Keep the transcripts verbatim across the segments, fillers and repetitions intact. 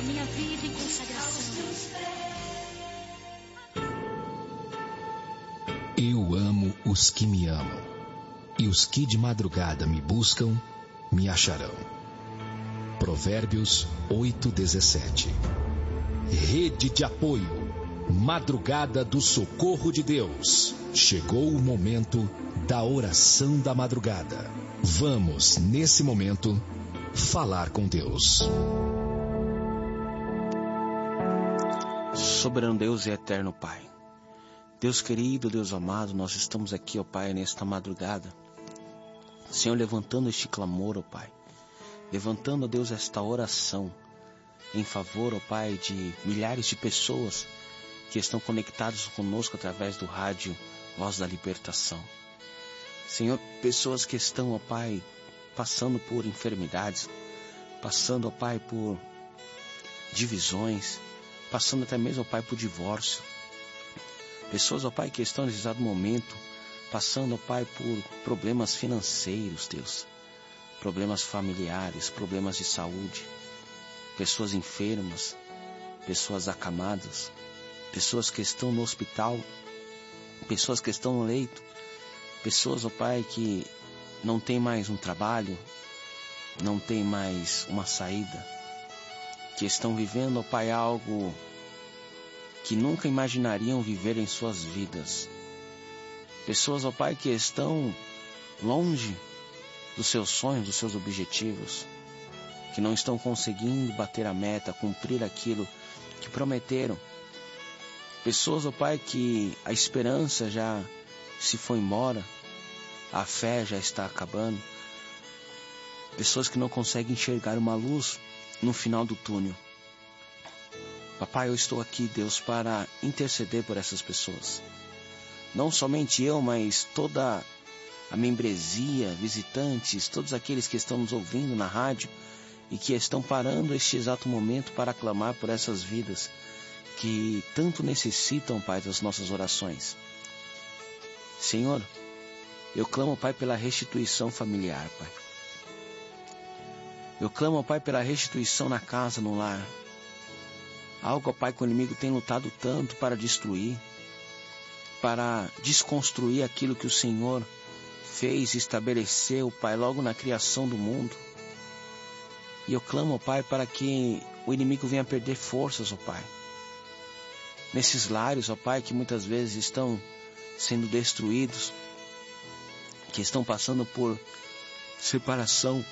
minha vida em consagração. Eu amo os que me amam, e os que de madrugada me buscam, me acharão. Provérbios oito, dezessete. Rede de apoio, Madrugada do Socorro de Deus. Chegou o momento da oração da madrugada. Vamos, nesse momento, falar com Deus. Soberano Deus e eterno Pai, Deus querido, Deus amado, nós estamos aqui, ó Pai, nesta madrugada, Senhor, levantando este clamor, ó Pai, levantando, ó Deus, esta oração em favor, ó Pai, de milhares de pessoas que estão conectados conosco através do rádio Voz da Libertação. Senhor, pessoas que estão, ó Pai, passando por enfermidades, passando, ó Pai, por divisões, passando até mesmo, ó Pai, por divórcio. Pessoas, ó Pai, que estão nesse exato momento passando, ó Pai, por problemas financeiros, Deus, problemas familiares, problemas de saúde, pessoas enfermas, pessoas acamadas, pessoas que estão no hospital, pessoas que estão no leito, pessoas, ó Pai, que não tem mais um trabalho, não tem mais uma saída, que estão vivendo, ó Pai, algo que nunca imaginariam viver em suas vidas. Pessoas, ó Pai, que estão longe dos seus sonhos, dos seus objetivos, que não estão conseguindo bater a meta, cumprir aquilo que prometeram. Pessoas, ó Pai, que a esperança já se foi embora, a fé já está acabando. Pessoas que não conseguem enxergar uma luz no final do túnel. Papai, eu estou aqui, Deus, para interceder por essas pessoas. Não somente eu, mas toda a membresia, visitantes, todos aqueles que estão nos ouvindo na rádio e que estão parando este exato momento para clamar por essas vidas que tanto necessitam, Pai, das nossas orações. Senhor, eu clamo, Pai, pela restituição familiar, Pai. Eu clamo, Pai, pela restituição na casa, no lar. Algo, Pai, que o inimigo tem lutado tanto para destruir, para desconstruir aquilo que o Senhor fez e estabeleceu, Pai, logo na criação do mundo. E eu clamo, Pai, para que o inimigo venha perder forças, ó Pai. Nesses lares, ó Pai, que muitas vezes estão sendo destruídos, que estão passando por separação,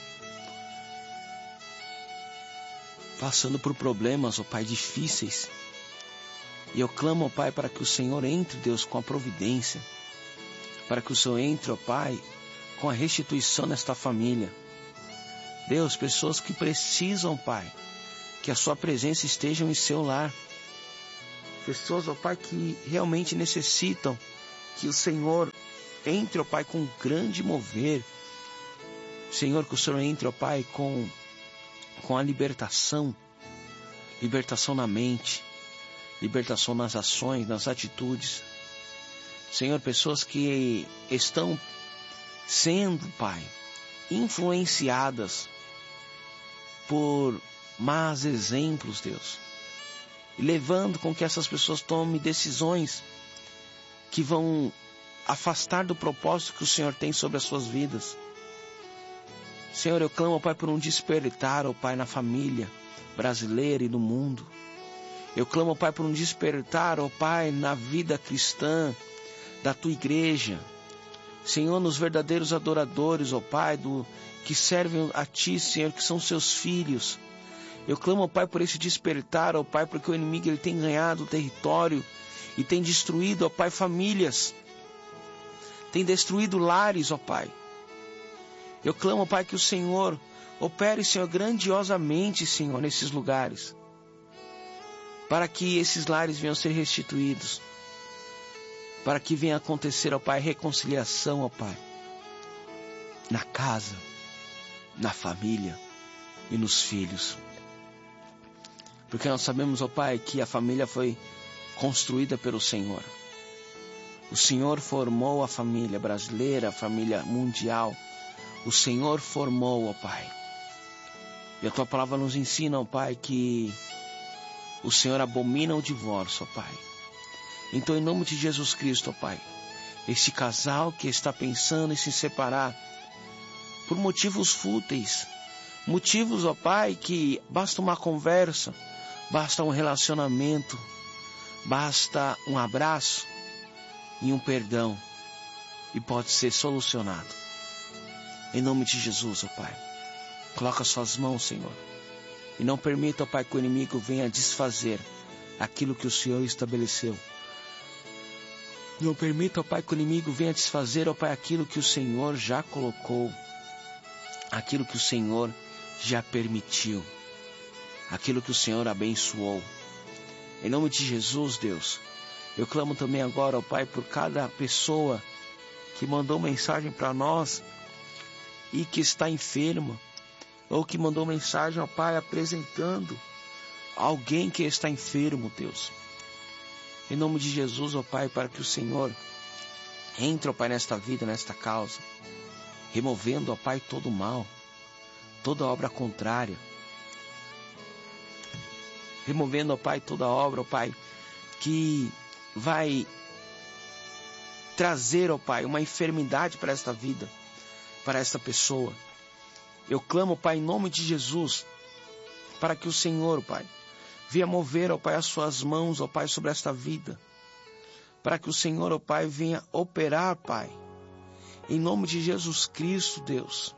passando por problemas, ó Pai, difíceis. E eu clamo, ó Pai, para que o Senhor entre, Deus, com a providência, para que o Senhor entre, ó Pai, com a restituição nesta família. Deus, pessoas que precisam, Pai, que a sua presença esteja em seu lar. Pessoas, ó Pai, que realmente necessitam que o Senhor entre, ó Pai, com um grande mover. Senhor, que o Senhor entre, ó Pai, com, com a libertação, libertação na mente, libertação nas ações, nas atitudes. Senhor, pessoas que estão sendo, Pai, influenciadas por más exemplos, Deus, e levando com que essas pessoas tomem decisões que vão afastar do propósito que o Senhor tem sobre as suas vidas. Senhor, eu clamo, Pai, por um despertar, ó Pai, na família brasileira e no mundo. Eu clamo, Pai, por um despertar, ó Pai, na vida cristã da Tua igreja. Senhor, nos verdadeiros adoradores, ó Pai, do, que servem a Ti, Senhor, que são Seus filhos. Eu clamo, ó Pai, por esse despertar, ó Pai, porque o inimigo ele tem ganhado o território e tem destruído, ó Pai, famílias. Tem destruído lares, ó Pai. Eu clamo, ó Pai, que o Senhor opere, Senhor, grandiosamente, Senhor, nesses lugares, para que esses lares venham ser restituídos, para que venha acontecer, ó Pai, reconciliação, ó Pai, na casa, na família e nos filhos. Porque nós sabemos, ó Pai, que a família foi construída pelo Senhor. O Senhor formou a família brasileira, a família mundial. O Senhor formou, ó Pai. E a Tua palavra nos ensina, ó Pai, que o Senhor abomina o divórcio, ó Pai. Então, em nome de Jesus Cristo, ó Pai, este casal que está pensando em se separar por motivos fúteis, motivos, ó Pai, que basta uma conversa, basta um relacionamento, basta um abraço e um perdão, e pode ser solucionado. Em nome de Jesus, ó Pai, coloca suas mãos, Senhor, e não permita, ó Pai, que o inimigo venha desfazer aquilo que o Senhor estabeleceu. Não permita, ó Pai, que o inimigo venha desfazer, ó Pai, aquilo que o Senhor já colocou, aquilo que o Senhor já permitiu, aquilo que o Senhor abençoou. Em nome de Jesus, Deus, eu clamo também agora, ó Pai, por cada pessoa que mandou mensagem para nós e que está enferma, ou que mandou mensagem, ó Pai, apresentando alguém que está enfermo, Deus. Em nome de Jesus, ó Pai, para que o Senhor entre, ó Pai, nesta vida, nesta causa, removendo, ó Pai, todo o mal, toda obra contrária, removendo, ó Pai, toda obra, ó Pai, que vai trazer, ó Pai, uma enfermidade para esta vida, para esta pessoa. Eu clamo, Pai, em nome de Jesus, para que o Senhor, Pai, venha mover, ó Pai, as suas mãos, ó Pai, sobre esta vida, para que o Senhor, ó Pai, venha operar, Pai, em nome de Jesus Cristo, Deus.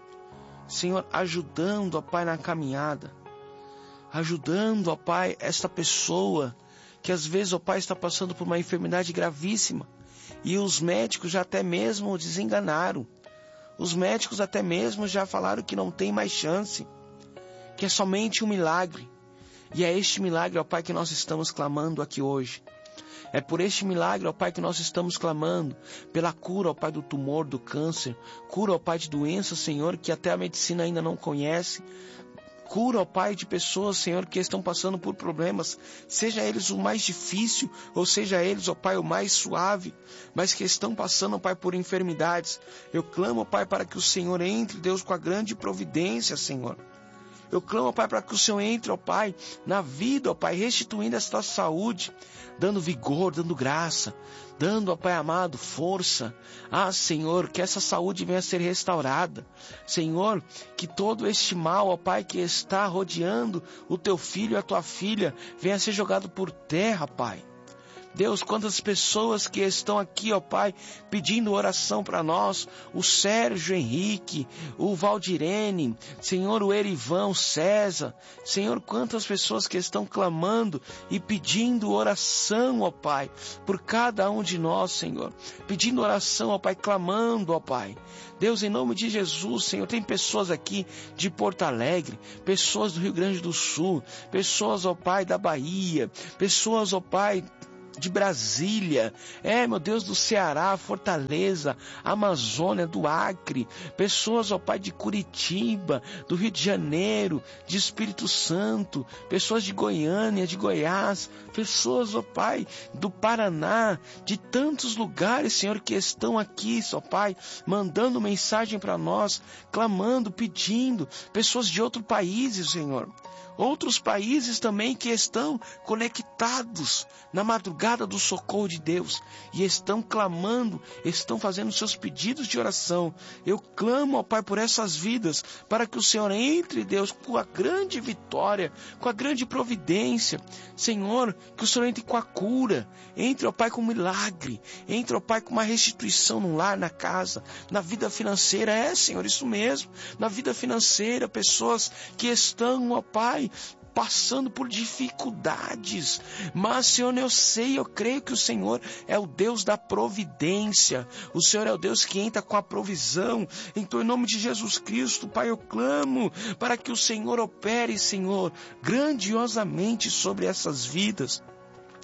Senhor, ajudando, ó Pai, na caminhada, ajudando, ó Pai, esta pessoa que às vezes, ó Pai, está passando por uma enfermidade gravíssima e os médicos já até mesmo desenganaram. Os médicos até mesmo já falaram que não tem mais chance, que é somente um milagre. E é este milagre, ó Pai, que nós estamos clamando aqui hoje. É por este milagre, ó Pai, que nós estamos clamando, pela cura, ó Pai, do tumor, do câncer, cura, ó Pai, de doenças, Senhor, que até a medicina ainda não conhece. Cura, ó Pai, de pessoas, Senhor, que estão passando por problemas, seja eles o mais difícil, ou seja eles, ó Pai, o mais suave, mas que estão passando, ó Pai, por enfermidades. Eu clamo, ó Pai, para que o Senhor entre, Deus, com a grande providência, Senhor. Eu clamo, ó Pai, para que o Senhor entre, ó Pai, na vida, ó Pai, restituindo esta saúde, dando vigor, dando graça, dando, ó Pai amado, força. Ah, Senhor, que essa saúde venha a ser restaurada. Senhor, que todo este mal, ó Pai, que está rodeando o teu filho e a tua filha, venha a ser jogado por terra, Pai. Deus, quantas pessoas que estão aqui, ó Pai, pedindo oração para nós, o Sérgio Henrique, o Valdirene, Senhor, o Erivan, o César, Senhor, quantas pessoas que estão clamando e pedindo oração, ó Pai, por cada um de nós, Senhor, pedindo oração, ó Pai, clamando, ó Pai. Deus, em nome de Jesus, Senhor, tem pessoas aqui de Porto Alegre, pessoas do Rio Grande do Sul, pessoas, ó Pai, da Bahia, pessoas, ó Pai, de Brasília, é, meu Deus, do Ceará, Fortaleza, Amazônia, do Acre, pessoas, ó Pai, de Curitiba, do Rio de Janeiro, de Espírito Santo, pessoas de Goiânia, de Goiás, pessoas, ó Pai, do Paraná, de tantos lugares, Senhor, que estão aqui, ó Pai, mandando mensagem para nós, clamando, pedindo, pessoas de outros países, Senhor. Outros países também que estão conectados na madrugada do socorro de Deus e estão clamando, estão fazendo seus pedidos de oração. Eu clamo, ó Pai, por essas vidas, para que o Senhor entre, Deus, com a grande vitória, com a grande providência. Senhor, que o Senhor entre com a cura, entre, ó Pai, com um milagre, entre, ó Pai, com uma restituição no lar, na casa, na vida financeira. É, Senhor, isso mesmo, na vida financeira, pessoas que estão, ó Pai, passando por dificuldades, mas, Senhor, eu sei, eu creio que o Senhor é o Deus da providência, o Senhor é o Deus que entra com a provisão. Então, em nome de Jesus Cristo, Pai, eu clamo para que o Senhor opere, Senhor, grandiosamente sobre essas vidas.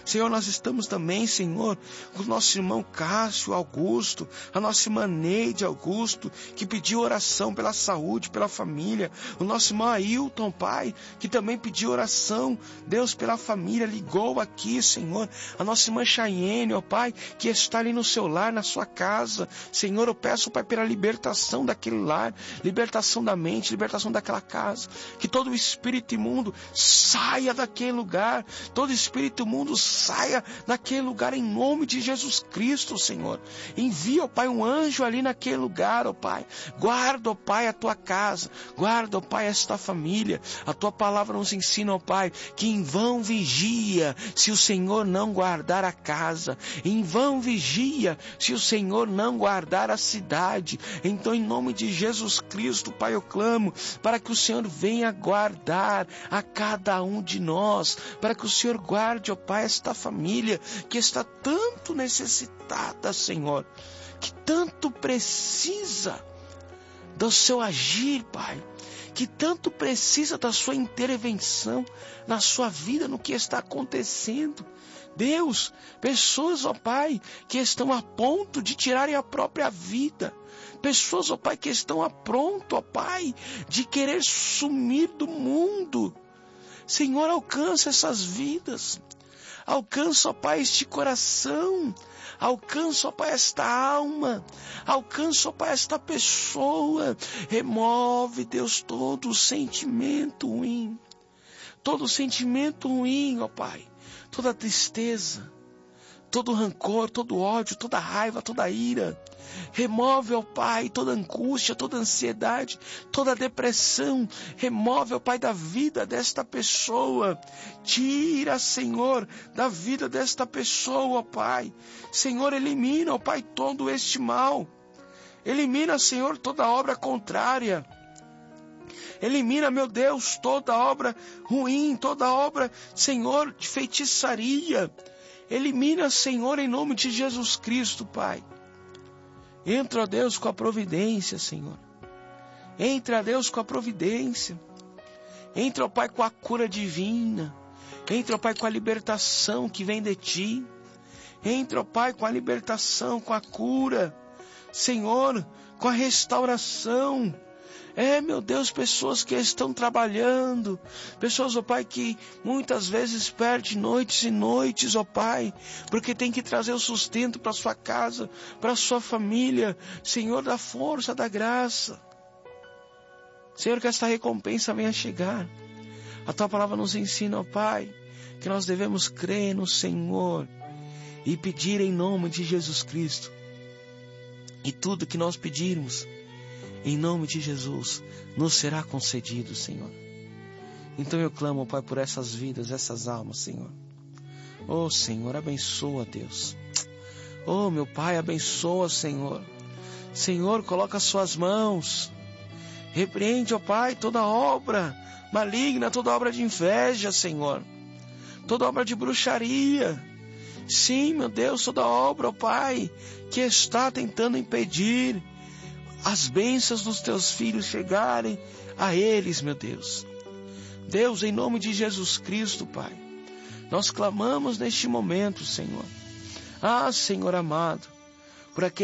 Senhor, nós estamos também, Senhor, com o nosso irmão Cássio Augusto, a nossa irmã Neide Augusto, que pediu oração pela saúde, pela família. O nosso irmão Ailton, Pai, que também pediu oração, Deus, pela família, ligou aqui, Senhor. A nossa irmã Chayene, ó Pai, que está ali no seu lar, na sua casa. Senhor, eu peço, Pai, pela libertação daquele lar, libertação da mente, libertação daquela casa. Que todo espírito imundo saia daquele lugar, todo espírito imundo saia daquele lugar em nome de Jesus Cristo, Senhor. Envia, ó Pai, um anjo ali naquele lugar, ó Pai. Guarda, ó Pai, a tua casa, guarda, ó Pai, esta família. A tua palavra nos ensina, ó Pai, que em vão vigia se o Senhor não guardar a casa, em vão vigia se o Senhor não guardar a cidade. Então, em nome de Jesus Cristo, Pai, eu clamo para que o Senhor venha guardar a cada um de nós, para que o Senhor guarde, ó Pai, esta família que está tanto necessitada, Senhor, que tanto precisa do seu agir, Pai, que tanto precisa da sua intervenção na sua vida, no que está acontecendo. Deus, pessoas, ó Pai, que estão a ponto de tirarem a própria vida. Pessoas, ó Pai, que estão a pronto, ó Pai, de querer sumir do mundo. Senhor, alcança essas vidas. Alcança, ó Pai, este coração. Alcança, ó Pai, esta alma. Alcança, ó Pai, esta pessoa. Remove, Deus, todo sentimento ruim. Todo sentimento ruim, ó Pai. Toda tristeza, todo rancor, todo ódio, toda raiva, toda ira. Remove, ó Pai, toda angústia, toda ansiedade, toda depressão. Remove, ó Pai, da vida desta pessoa. Tira, Senhor, da vida desta pessoa, ó Pai. Senhor, elimina, ó Pai, todo este mal. Elimina, Senhor, toda obra contrária. Elimina, meu Deus, toda obra ruim, toda obra, Senhor, de feitiçaria. Elimina, Senhor, em nome de Jesus Cristo, Pai. Entra, ó Deus, com a providência, Senhor. Entra, ó Deus, com a providência. Entra, ó Pai, com a cura divina. Entra, ó Pai, com a libertação que vem de Ti. Entra, ó Pai, com a libertação, com a cura. Senhor, com a restauração. É, meu Deus, pessoas que estão trabalhando, pessoas, ó Pai, que muitas vezes perdem noites e noites, ó Pai, porque tem que trazer o sustento para sua casa, para sua família. Senhor, da força, da graça. Senhor, que esta recompensa venha chegar. A Tua palavra nos ensina, ó Pai, que nós devemos crer no Senhor e pedir em nome de Jesus Cristo. E tudo que nós pedirmos, em nome de Jesus, nos será concedido, Senhor. Então eu clamo, Pai, por essas vidas, essas almas, Senhor. Oh, Senhor, abençoa, Deus. Oh, meu Pai, abençoa, Senhor. Senhor, coloca as suas mãos. Repreende, ó Pai, toda obra maligna, toda obra de inveja, Senhor. Toda obra de bruxaria. Sim, meu Deus, toda obra, ó Pai, que está tentando impedir as bênçãos dos Teus filhos chegarem a eles, meu Deus. Deus, em nome de Jesus Cristo, Pai, nós clamamos neste momento, Senhor. Ah, Senhor amado, por aquele